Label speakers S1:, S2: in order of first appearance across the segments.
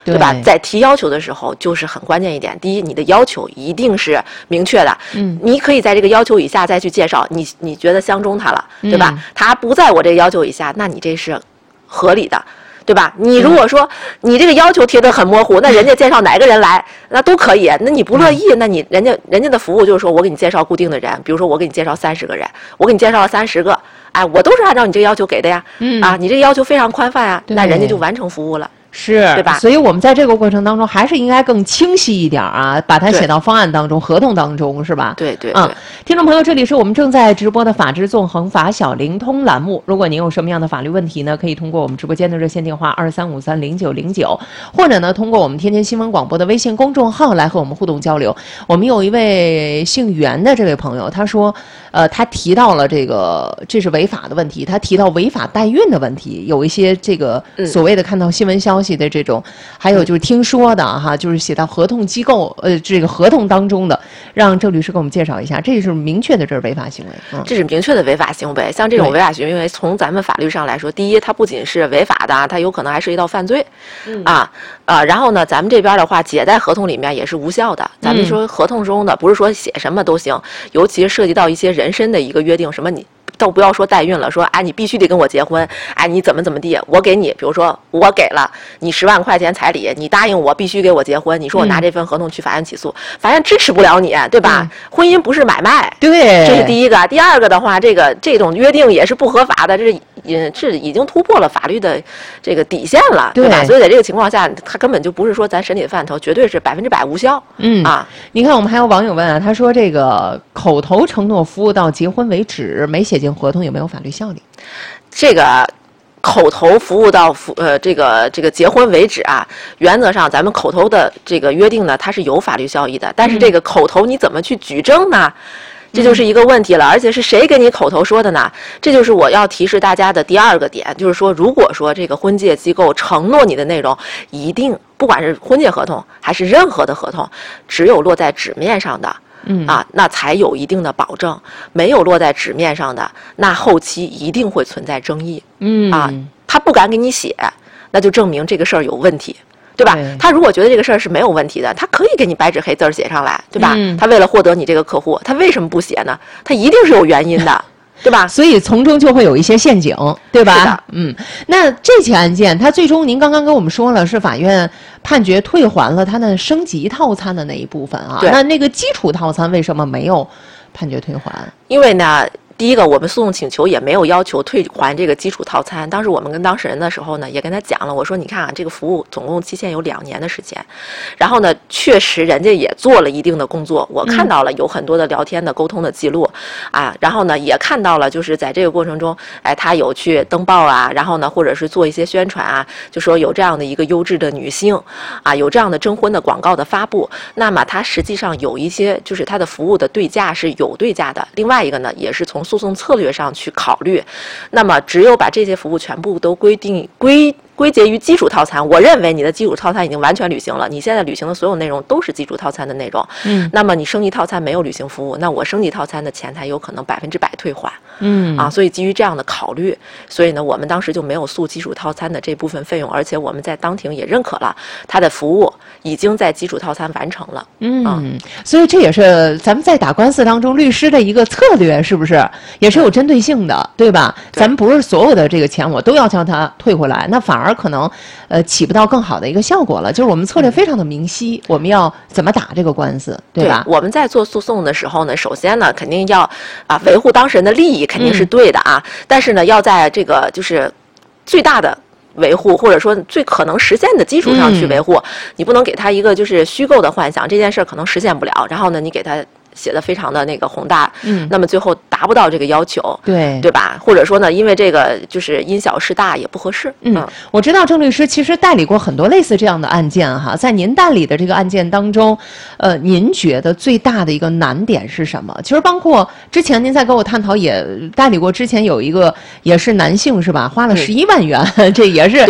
S1: 对吧？在提要求的时候，就是很关键一点。第一，你的要求一定是明确的。你可以在这个要求以下再去介绍，你觉得相中他了，对吧？他不在我这个要求以下，那你这是合理的。对吧？你如果说你这个要求贴得很模糊，那人家介绍哪个人来，那都可以。那你不乐意，那你人家的服务就是说我给你介绍固定的人，比如说我给你介绍30个人，我给你介绍了30个，哎，我都是按照你这个要求给的呀。你这个要求非常宽泛啊，那人家就完成服务了。
S2: 是，
S1: 对吧？
S2: 所以我们在这个过程当中还是应该更清晰一点啊，把它写到方案当中、合同当中，是吧？
S1: 对。
S2: 听众朋友，这里是我们正在直播的法治纵横法小灵通栏目。如果您有什么样的法律问题呢，可以通过我们直播间的热线电话23530909，或者呢通过我们天天新闻广播的微信公众号来和我们互动交流。我们有一位姓袁的这位朋友，他说，他提到了这是违法的问题，他提到违法代孕的问题，有一些这个所谓的看到新闻消息的这种，还有就是听说的哈，就是写到合同机构这个合同当中的，让郑律师给我们介绍一下，这是明确的这是违法行为。
S1: 这是明确的违法行为。像这种违法行为，从咱们法律上来说，第一，它不仅是违法的，它有可能还涉及到犯罪，然后呢，咱们这边的话，解在合同里面也是无效的。咱们说合同中的，不是说写什么都行，尤其是涉及到一些人身的一个约定，什么你都不要说代孕了，说你必须得跟我结婚，你怎么地，我给你，比如说我给了你10万块钱彩礼，你答应我必须给我结婚，你说我拿这份合同去法院起诉，法院支持不了你，对吧？婚姻不是买卖，
S2: 对，
S1: 这是第一个。第二个的话，这种约定也是不合法的，这已经突破了法律的这个底线了，对吧？所以在这个情况下，它根本就不是说咱审理的范畴，绝对是100%无效。
S2: 你看我们还有网友问啊，他说这个口头承诺服务到结婚为止，没写进合同有没有法律效力？
S1: 这个口头服务到这个结婚为止啊，原则上咱们口头的这个约定呢，它是有法律效益的，但是这个口头你怎么去举证呢？这就是一个问题了，而且是谁给你口头说的呢？这就是我要提示大家的第二个点，就是说，如果说这个婚介机构承诺你的内容，一定不管是婚介合同还是任何的合同，只有落在纸面上的。那才有一定的保证，没有落在纸面上的，那后期一定会存在争议。他不敢给你写，那就证明这个事儿有问题，对吧？他如果觉得这个事儿是没有问题的，他可以给你白纸黑字写上来，对吧？他为了获得你这个客户，他为什么不写呢？他一定是有原因的。对吧？
S2: 所以从中就会有一些陷阱，对吧？那这起案件，它最终您刚刚跟我们说了，是法院判决退还了它的升级套餐的那一部分啊。那个基础套餐为什么没有判决退还？
S1: 因为呢，第一个，我们诉讼请求也没有要求退还这个基础套餐。当时我们跟当事人的时候呢，也跟他讲了，我说你看这个服务总共期限有2年的时间，然后呢，确实人家也做了一定的工作，我看到了有很多的聊天的沟通的记录然后呢也看到了就是在这个过程中，他有去登报然后呢或者是做一些宣传就说有这样的一个优质的女性有这样的征婚的广告的发布。那么他实际上有一些就是他的服务的对价是有对价的，另外一个呢也是从诉讼策略上去考虑，那么只有把这些服务全部都归结于基础套餐，我认为你的基础套餐已经完全履行了，你现在履行的所有内容都是基础套餐的内容。那么你升级套餐没有履行服务，那我升级套餐的钱才有可能100%退还。所以基于这样的考虑，所以呢，我们当时就没有诉基础套餐的这部分费用，而且我们在当庭也认可了他的服务已经在基础套餐完成了。
S2: 所以这也是咱们在打官司当中律师的一个策略，是不是？也是有针对性的，对吧？咱们不是所有的这个钱我都要将它退回来，那反而可能起不到更好的一个效果了。就是我们策略非常的明晰，我们要怎么打这个官司，对吧？
S1: 我们在做诉讼的时候呢，首先呢肯定要维护当事人的利益，肯定是对的但是呢要在这个就是最大的维护或者说最可能实现的基础上去维护，你不能给他一个就是虚构的幻想，这件事可能实现不了，然后呢你给他写的非常的那个宏大，那么最后达不到这个要求，对吧？或者说呢，因为这个就是因小失大也不合适。
S2: 我知道郑律师其实代理过很多类似这样的案件在您代理的这个案件当中，您觉得最大的一个难点是什么？其实包括之前您在跟我探讨，也代理过之前有一个也是男性是吧？花了11万元，这也是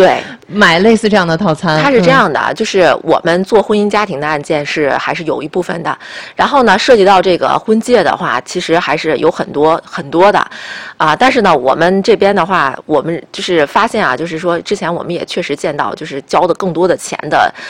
S2: 买类似这样的套餐。
S1: 它是这样的，就是我们做婚姻家庭的案件还是有一部分的，然后呢，涉及到这个婚介的话，其实还是有很多的，但是呢，我们这边的话，我们就是发现啊，就是说之前我们也确实见到，就是交的更多的钱的